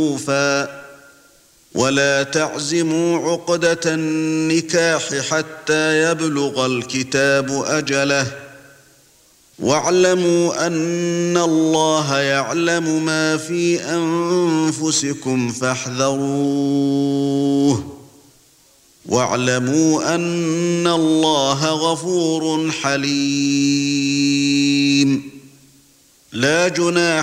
ولا تعزموا عقدة النكاح حتى يبلغ الكتاب أجله واعلموا أن الله يعلم ما في أنفسكم فاحذروه واعلموا أن الله غفور حليم لا جناح